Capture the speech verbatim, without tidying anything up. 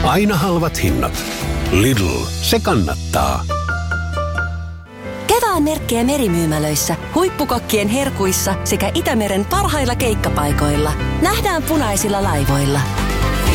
Aina halvat hinnat. Lidl, se kannattaa. Kevään merkkejä merimyymälöissä, huippukokkien herkuissa sekä Itämeren parhailla keikkapaikoilla. Nähdään punaisilla laivoilla.